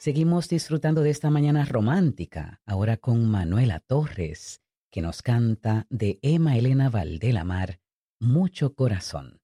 Seguimos disfrutando de esta mañana romántica, ahora con Manuela Torres, que nos canta de Emma Elena Valdelamar, Mucho Corazón.